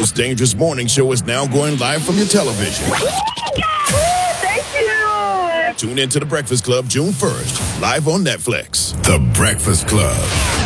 most dangerous morning show is now going live from your television. Thank you. Tune into The Breakfast Club June 1st, live on Netflix. The Breakfast Club.